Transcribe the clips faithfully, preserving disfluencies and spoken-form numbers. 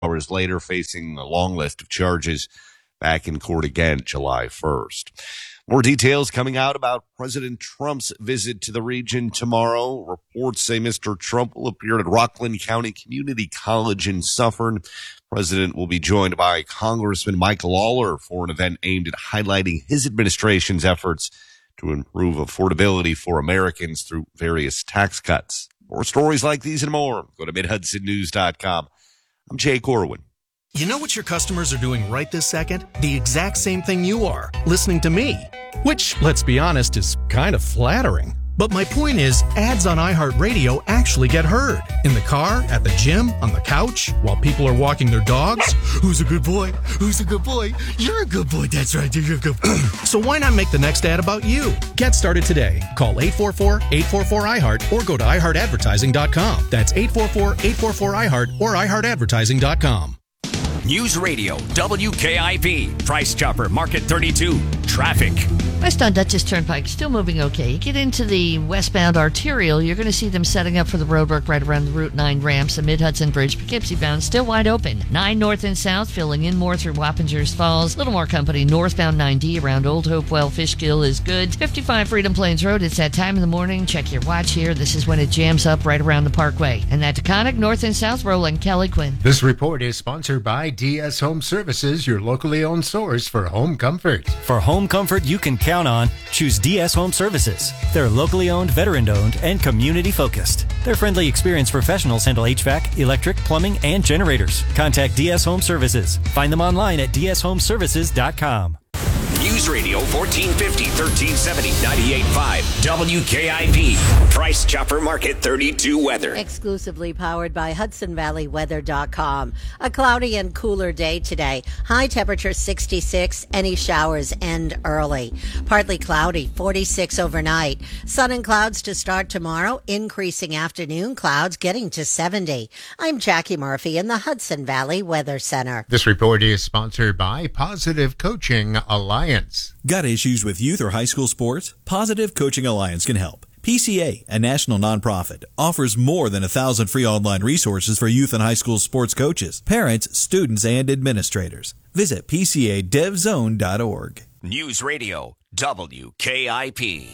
hours later, facing a long list of charges back in court again July first. More details coming out about President Trump's visit to the region tomorrow. Reports say Mister Trump will appear at Rockland County Community College in Suffern. President will be joined by Congressman Michael Lawler for an event aimed at highlighting his administration's efforts to improve affordability for Americans through various tax cuts. More stories like these and more, go to mid hudson news dot com. I'm Jay Corwin. You know what your customers are doing right this second? The exact same thing you are, listening to me. Which, let's be honest, is kind of flattering. But my point is, ads on iHeartRadio actually get heard. In the car, at the gym, on the couch, while people are walking their dogs. Who's a good boy? Who's a good boy? You're a good boy. That's right. You're a good boy. So why not make the next ad about you? Get started today. Call eight four four, eight four four, I heart or go to i heart advertising dot com. That's eight four four, eight four four, I heart or i heart advertising dot com. News Radio, W K I P, Price Chopper, Market thirty-two, traffic. West on Dutchess Turnpike, still moving okay. You get into the westbound arterial, you're going to see them setting up for the roadwork right around the Route nine ramps. The Mid-Hudson Bridge, Poughkeepsie bound, still wide open. nine north and south, filling in more through Wappingers Falls. Little more company, northbound nine D around Old Hopewell, Fishkill is good. fifty-five Freedom Plains Road, it's that time in the morning. Check your watch here. This is when it jams up right around the Parkway. And that Taconic, north and south, rolling. Kelly Quinn. This report is sponsored by D S Home Services, your locally owned source for home comfort. For home comfort you can count on, choose D S Home Services. They're locally owned, veteran-owned, and community-focused. Their friendly, experienced professionals handle H V A C, electric, plumbing, and generators. Contact D S Home Services. Find them online at d s home services dot com. News Radio fourteen fifty, thirteen seventy, ninety-eight point five, W K I P, Price Chopper Market thirty-two weather. Exclusively powered by Hudson Valley Weather dot com. A cloudy and cooler day today. High temperature sixty-six. Any showers end early. Partly cloudy, forty-six overnight. Sun and clouds to start tomorrow. Increasing afternoon clouds getting to seventy. I'm Jackie Murphy in the Hudson Valley Weather Center. This report is sponsored by Positive Coaching Alliance. Got issues with youth or high school sports? Positive Coaching Alliance can help. P C A, a national nonprofit, offers more than a thousand free online resources for youth and high school sports coaches, parents, students, and administrators. Visit p c a dev zone dot org. News Radio, W K I P.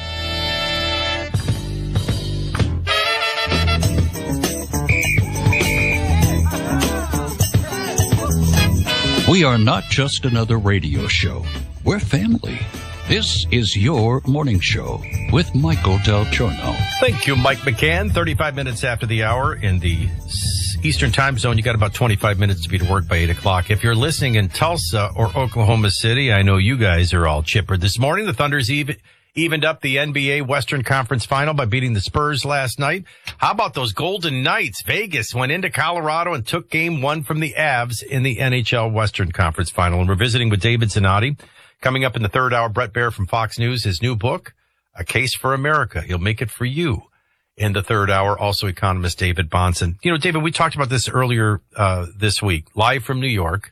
We are not just another radio show. We're family. This is your morning show with Michael Del Giorno. Thank you, Mike McCann. thirty-five minutes after the hour in the Eastern time zone. You got about twenty-five minutes to be to work by eight o'clock. If you're listening in Tulsa or Oklahoma City, I know you guys are all chipper. This morning, the Thunder's even, evened up the N B A Western Conference Final by beating the Spurs last night. How about those Golden Knights? Vegas went into Colorado and took game one from the Avs in the N H L Western Conference Final. And we're visiting with David Zanotti. Coming up in the third hour, Brett Baer from Fox News, his new book, A Case for America. He'll make it for you in the third hour. Also, economist David Bahnsen. You know, David, we talked about this earlier uh this week, live from New York.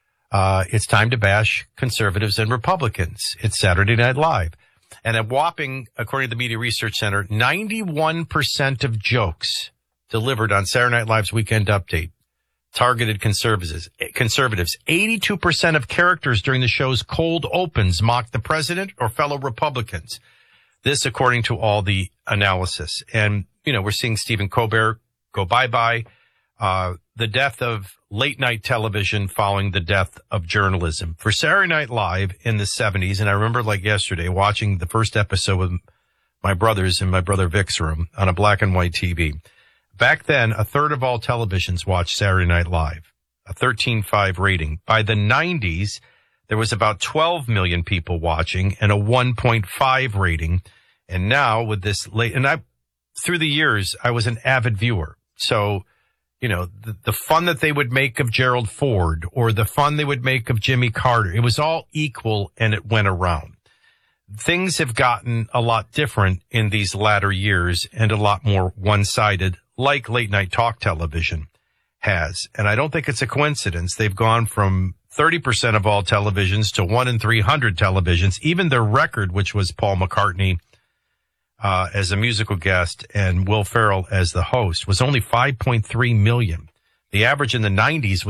Uh It's time to bash conservatives and Republicans. It's Saturday Night Live. And a whopping, according to the Media Research Center, ninety-one percent of jokes delivered on Saturday Night Live's Weekend Update targeted conservatives. Conservatives. eighty-two percent of characters during the show's cold opens mocked the president or fellow Republicans. This, according to all the analysis. And, you know, we're seeing Stephen Colbert go bye-bye. Uh, the death of late-night television following the death of journalism. For Saturday Night Live in the seventies, and I remember like yesterday watching the first episode with my brothers in my brother Vic's room on a black and white T V. Back then, a third of all televisions watched Saturday Night Live, a thirteen point five rating. By the nineties, there was about twelve million people watching and a one point five rating. And now with this late, and I, through the years, I was an avid viewer. So, you know, the, the fun that they would make of Gerald Ford or the fun they would make of Jimmy Carter, it was all equal and it went around. Things have gotten a lot different in these latter years and a lot more one-sided, like late night talk television has. And I don't think it's a coincidence. They've gone from thirty percent of all televisions to one in three hundred televisions. Even their record, which was Paul McCartney uh, as a musical guest and Will Ferrell as the host, was only five point three million. The average in the nineties was